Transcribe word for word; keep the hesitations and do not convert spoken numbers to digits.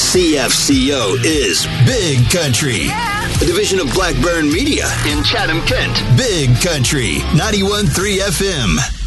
C F C O is Big Country. A division of Blackburn Media in Chatham, Kent. Big Country, ninety-one point three F M.